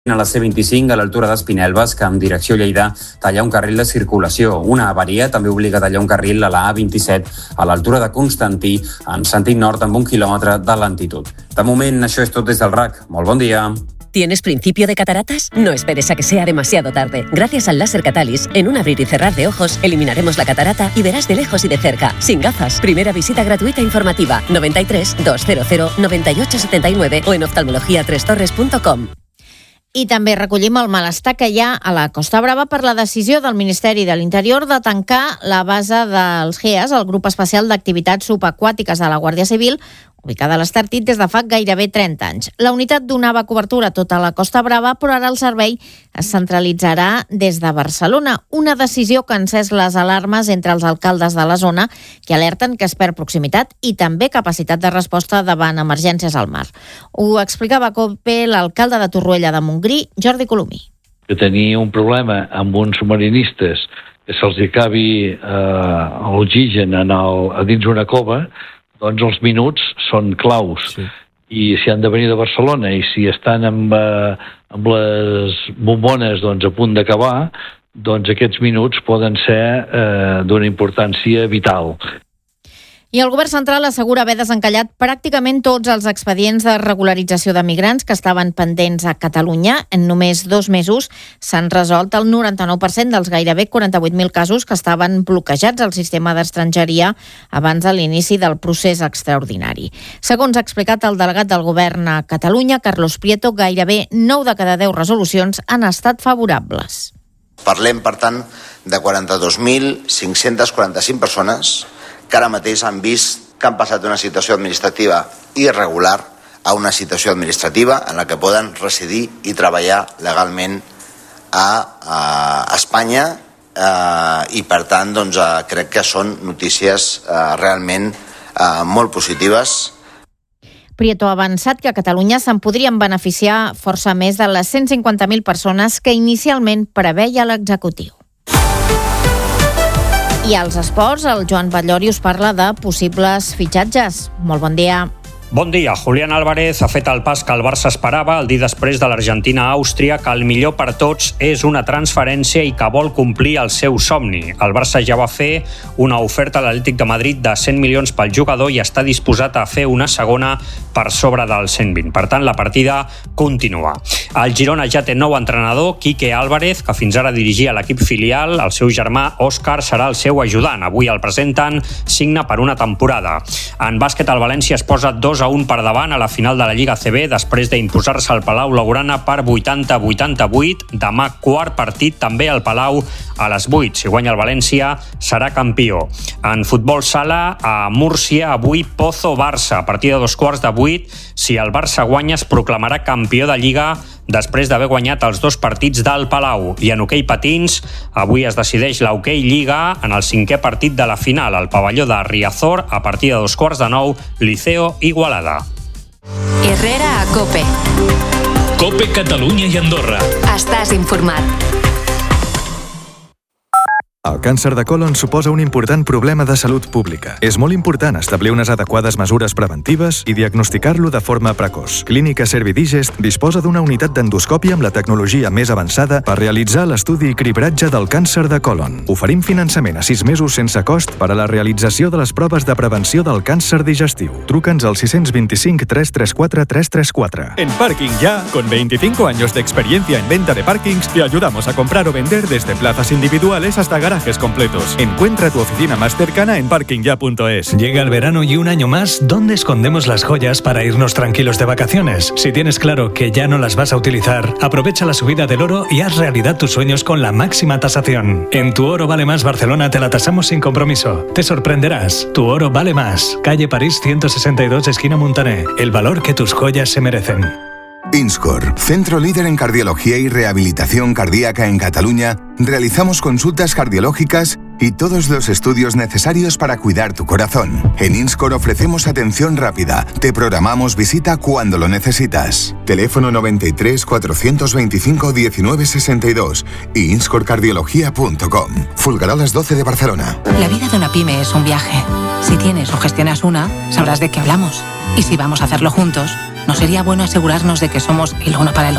a la C25 a l'altura d'Espinelves, que en direcció Lleida talla un carril de circulació. Una avaria també obliga a tallar un carril a la A27 a l'altura de Constantí, en sentit nord, amb 1 quilòmetre de lentitud. De moment, això és tot des del RAC. Molt bon dia. ¿Tienes principio de cataratas? No esperes a que sea demasiado tarde. Gracias al láser Catalyst, en un abrir y cerrar de ojos, eliminaremos la catarata y verás de lejos y de cerca, sin gafas. Primera visita gratuita informativa, 93 200 98 79 o en oftalmologia3torres.com. I també recollim el malestar que hi ha a la Costa Brava per la decisió del Ministeri de l'Interior de tancar la base dels GEAS, el Grup Especial d'Activitats Subaquàtiques de la Guàrdia Civil, ubicada a l'Estartit des de fa gairebé 30 anys. La unitat donava cobertura a tota la Costa Brava, però ara el servei es centralitzarà des de Barcelona. Una decisió que ha encès les alarmes entre els alcaldes de la zona, que alerten que es perd proximitat i també capacitat de resposta davant emergències al mar. Ho explicava a COPE l'alcalde de Torroella de Montgrí, Jordi Colomí. Que tenia un problema amb uns submarinistes que se'ls acabi l'oxigen a dins una cova, doncs els minuts són claus. Sí. I si han de venir de Barcelona i si estan amb les bombones a punt d'acabar, doncs aquests minuts poden ser d'una importància vital. I el govern central assegura haver desencallat pràcticament tots els expedients de regularització de migrants que estaven pendents a Catalunya. En només 2 mesos s'han resolt el 99% dels gairebé 48.000 casos que estaven bloquejats al sistema d'estrangeria abans de l'inici del procés extraordinari. Segons ha explicat el delegat del govern a Catalunya, Carlos Prieto, gairebé 9 de cada 10 resolucions han estat favorables. Parlem, per tant, de 42.545 persones que ara mateix han vist que han passat d'una situació administrativa irregular a una situació administrativa en la que poden residir i treballar legalment a Espanya i, per tant, crec que són notícies realment molt positives. Prieto ha avançat que a Catalunya se'n podrien beneficiar força més de les 150.000 persones que inicialment preveia l'executiu. I als esports, el Joan Batllori us parla de possibles fitxatges. Molt bon dia. Bon dia. Julián Álvarez ha fet el pas que el Barça esperava el dia després de l'Argentina a Àustria, que el millor per tots és una transferència i que vol complir el seu somni. El Barça ja va fer una oferta a l'Atlètic de Madrid de 100 milions pel jugador i està disposat a fer una segona per sobre dels 120. Per tant, la partida continua. El Girona ja té nou entrenador, Quique Álvarez, que fins ara dirigia l'equip filial. El seu germà Òscar serà el seu ajudant. Avui el presenten, signa per una temporada. En bàsquet, el València es posa 2-1 per davant a la final de la Lliga ACB després d'imposar-se al Palau Blaugrana per 80-88. Demà quart partit també al Palau a les 8. Si guanya el València, serà campió. En futbol sala, a Múrcia, avui Pozo-Barça. A partir de 7:15, si el Barça guanya, es proclamarà campió de Lliga després d'haver guanyat els 2 partits del Palau. I en hoquei patins, avui es decideix la Hoquei Lliga en el 5è partit de la final, al pavelló de Riazor, a partir de 8:15, Liceo Igualada. Herrera a COPE. COPE Catalunya i Andorra. Estàs informat. El càncer de còlon suposa un important problema de salut pública. És molt important establir unes adequades mesures preventives i diagnosticar-lo de forma precoç. Clínica Servidigest disposa d'una unitat d'endoscòpia amb la tecnologia més avançada per realitzar l'estudi i cribratge del càncer de còlon. Oferim finançament a 6 mesos sense cost per a la realització de les proves de prevenció del càncer digestiu. Truca'ns al 625 334 334. En Parking Ya, con 25 años de experiencia en venta de parkings, te ayudamos a comprar o vender desde plazas individuales hasta garajes completos. Encuentra tu oficina más cercana en parkingya.es. Llega el verano y un año más, ¿dónde escondemos las joyas para irnos tranquilos de vacaciones? Si tienes claro que ya no las vas a utilizar, aprovecha la subida del oro y haz realidad tus sueños con la máxima tasación. En Tu Oro Vale Más Barcelona te la tasamos sin compromiso. Te sorprenderás. Tu Oro Vale Más. Calle París 162, esquina Montaner. El valor que tus joyas se merecen. Inscor, centro líder en cardiología y rehabilitación cardíaca en Cataluña, realizamos consultas cardiológicas y todos los estudios necesarios para cuidar tu corazón. En Inscor ofrecemos atención rápida. Te programamos visita cuando lo necesitas. Teléfono 93 425 1962 y inscorcardiología.com. Fulgarolas 12 de Barcelona. La vida de una pyme es un viaje. Si tienes o gestionas una, sabrás de qué hablamos. Y si vamos a hacerlo juntos, ¿no sería bueno asegurarnos de que somos el uno para el otro?